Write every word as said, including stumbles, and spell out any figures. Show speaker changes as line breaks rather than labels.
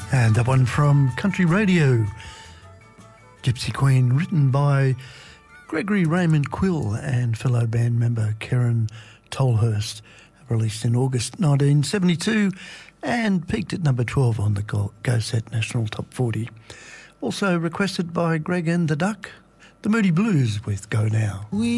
And that one from Country Radio, Gypsy Queen, written by Gregory Raymond Quill and fellow band member Karen Tolhurst, released in August nineteen seventy-two and peaked at number twelve on the Go, Go Set National Top forty. Also requested by Greg and the Duck, the Moody Blues with Go Now.
We